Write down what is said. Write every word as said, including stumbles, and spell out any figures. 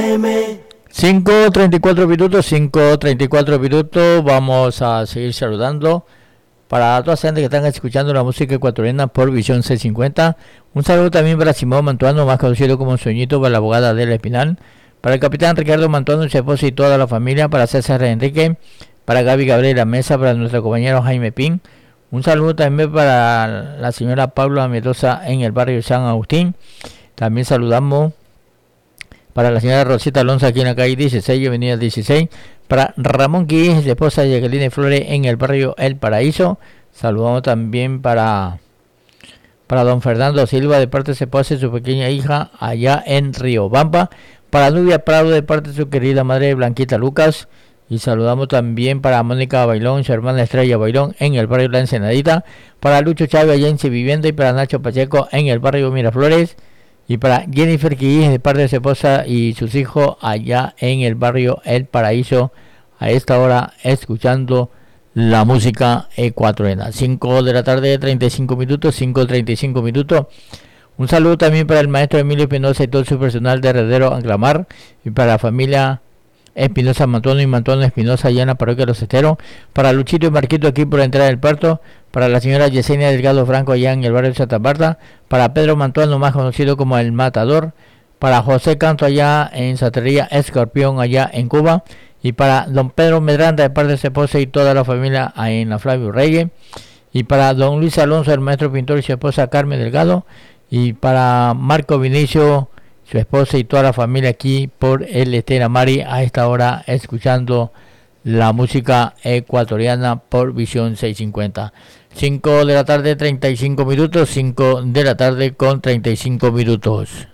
cinco treinta y cuatro minutos, cinco treinta y cuatro minutos, vamos a seguir saludando para toda la gente que están escuchando la música ecuatoriana por Visión seiscientos cincuenta. Un saludo también para Simón Mantuano, más conocido como Sueñito, para la abogada Adela Espinal, para el capitán Ricardo Mantuano, su esposa y toda la familia, para César Enrique, para Gaby Gabriela Mesa, para nuestro compañero Jaime Pin. Un saludo también para la señora Paula Mendoza en el barrio San Agustín. También saludamos para la señora Rosita Alonso aquí en la calle dieciséis, avenida dieciséis. Para Ramón Guillén, su esposa Jacqueline Flores en el barrio El Paraíso. Saludamos también para, para don Fernando Silva de parte de su esposa y su pequeña hija allá en Riobamba. Para Nubia Prado de parte de su querida madre Blanquita Lucas. Y saludamos también para Mónica Bailón, su hermana Estrella Bailón en el barrio La Ensenadita. Para Lucho Chávez allá en Su Vivienda y para Nacho Pacheco en el barrio Miraflores. Y para Jennifer Quillis de parte de su esposa y sus hijos allá en el barrio El Paraíso, a esta hora escuchando la música ecuatoriana. cinco de la tarde, treinta y cinco minutos, cinco treinta y cinco minutos. Un saludo también para el maestro Emilio Espinosa y todo su personal de Heredero Anclamar, y para la familia Espinosa Mantuano y Mantuano Espinosa allá en la parroquia de Los Esteros. Para Luchito y Marquito aquí por la entrada del puerto. Para la señora Yesenia Delgado Franco allá en el barrio de Santa Marta. Para Pedro Mantuano, más conocido como El Matador. Para José Canto allá en Santería Escorpión allá en Cuba. Y para don Pedro Medranda de parte de su esposa y toda la familia en la Flavio Reyes. Y para don Luis Alonso, el maestro pintor, y su esposa Carmen Delgado. Y para Marco Vinicio, su esposa y toda la familia aquí por el Estela Mari, a esta hora escuchando la música ecuatoriana por Visión seiscientos cincuenta. cinco de la tarde, treinta y cinco minutos, cinco de la tarde con treinta y cinco minutos.